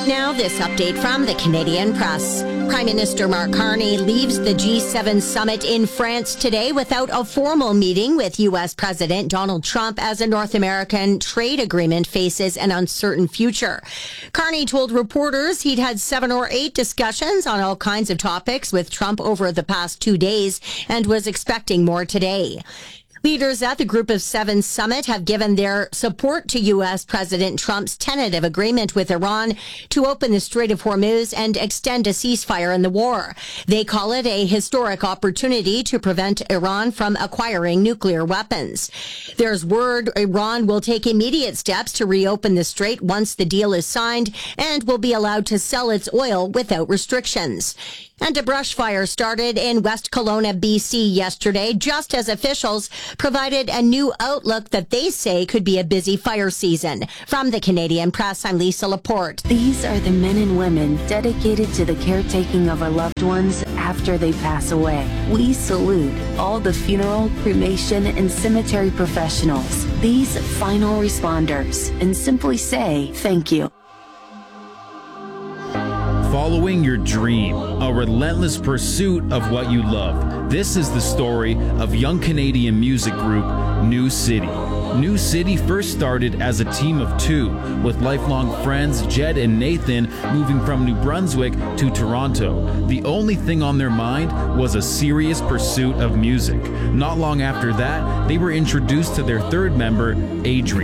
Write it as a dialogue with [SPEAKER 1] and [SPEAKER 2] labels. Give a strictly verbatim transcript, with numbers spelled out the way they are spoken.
[SPEAKER 1] Now, this update from the Canadian Press. Prime Minister Mark Carney leaves the G seven summit in France today without a formal meeting with U S President Donald Trump as a North American trade agreement faces an uncertain future. Carney told reporters he'd had seven or eight discussions on all kinds of topics with Trump over the past two days and was expecting more today. Leaders at the Group of Seven summit have given their support to U S President Trump's tentative agreement with Iran to open the Strait of Hormuz and extend a ceasefire in the war. They call it a historic opportunity to prevent Iran from acquiring nuclear weapons. There's word Iran will take immediate steps to reopen the strait once the deal is signed and will be allowed to sell its oil without restrictions. And a brush fire started in West Kelowna, B C yesterday, just as officials provided a new outlook that they say could be a busy fire season. From the Canadian Press, I'm Lisa Laporte.
[SPEAKER 2] These are the men and women dedicated to the caretaking of our loved ones after they pass away. We salute all the funeral, cremation, and cemetery professionals, these final responders, and simply say thank you.
[SPEAKER 3] Following your dream, a relentless pursuit of what you love. This is the story of young Canadian music group New City. New City first started as a team of two, with lifelong friends Jed and Nathan moving from New Brunswick to Toronto. The only thing on their mind was a serious pursuit of music. Not long after that, they were introduced to their third member, Adrian.